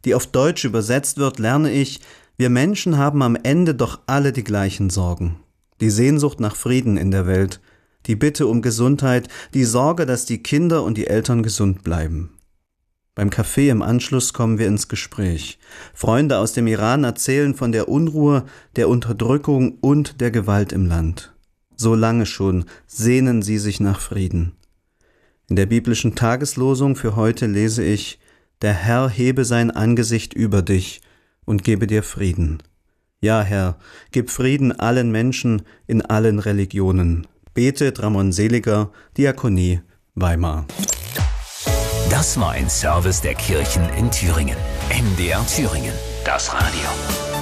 die auf Deutsch übersetzt wird, lerne ich, wir Menschen haben am Ende doch alle die gleichen Sorgen. Die Sehnsucht nach Frieden in der Welt, die Bitte um Gesundheit, die Sorge, dass die Kinder und die Eltern gesund bleiben. Beim Kaffee im Anschluss kommen wir ins Gespräch. Freunde aus dem Iran erzählen von der Unruhe, der Unterdrückung und der Gewalt im Land. So lange schon sehnen sie sich nach Frieden. In der biblischen Tageslosung für heute lese ich: Der Herr hebe sein Angesicht über dich und gebe dir Frieden. Ja, Herr, gib Frieden allen Menschen in allen Religionen. Betet Ramon Seliger, Diakonie, Weimar. Das war ein Service der Kirchen in Thüringen. MDR Thüringen, das Radio.